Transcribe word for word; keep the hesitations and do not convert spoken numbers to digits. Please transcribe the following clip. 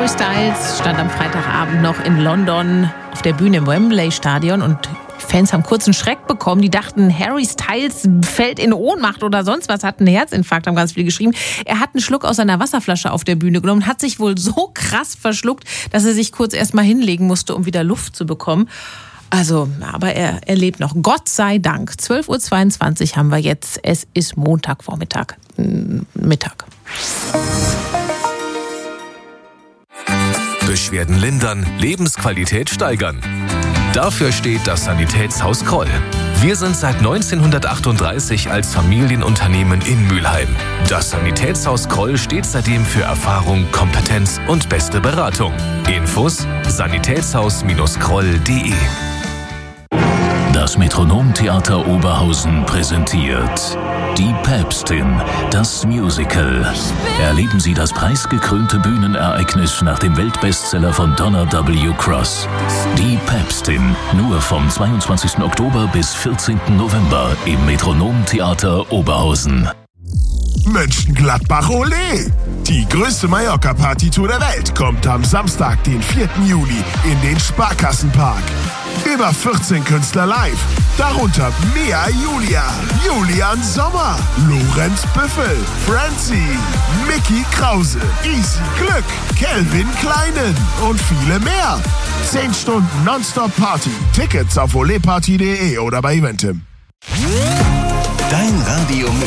Harry Styles stand am Freitagabend noch in London auf der Bühne im Wembley-Stadion und Fans haben kurz einen Schreck bekommen. Die dachten, Harry Styles fällt in Ohnmacht oder sonst was, hat einen Herzinfarkt, haben ganz viele geschrieben. Er hat einen Schluck aus seiner Wasserflasche auf der Bühne genommen, hat sich wohl so krass verschluckt, dass er sich kurz erst mal hinlegen musste, um wieder Luft zu bekommen. Also, aber er, er lebt noch. Gott sei Dank. zwölf Uhr zweiundzwanzig haben wir jetzt. Es ist Montagvormittag. Mittag. Beschwerden lindern, Lebensqualität steigern. Dafür steht das Sanitätshaus Kroll. Wir sind seit neunzehnhundertachtunddreißig als Familienunternehmen in Mülheim. Das Sanitätshaus Kroll steht seitdem für Erfahrung, Kompetenz und beste Beratung. Infos sanitätshaus kroll punkt de. Das Metronomtheater Oberhausen präsentiert Die Päpstin, das Musical. Erleben Sie das preisgekrönte Bühnenereignis nach dem Weltbestseller von Donna W. Cross. Die Päpstin, nur vom zweiundzwanzigsten Oktober bis vierzehnten November im Metronomtheater Oberhausen. Mönchengladbach Ole! Die größte Mallorca-Partytour der Welt kommt am Samstag, den vierten Juli, in den Sparkassenpark. Über vierzehn Künstler live, darunter Mia Julia, Julian Sommer, Lorenz Büffel, Franzi, Mickey Krause, Easy Glück, Kelvin Kleinen und viele mehr. Zehn Stunden Nonstop-Party. Tickets auf oleparty punkt de oder bei Eventim. Dein Radio